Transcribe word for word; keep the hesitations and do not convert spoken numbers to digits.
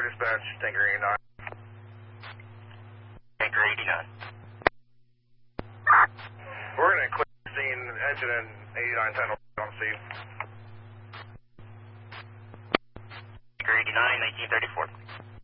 dispatch, Tanker eighty-nine. Tanker eighty-nine. We're going to clear the scene, engine and eighty-nine ten on scene. Tanker eighty-nine, nineteen thirty-four.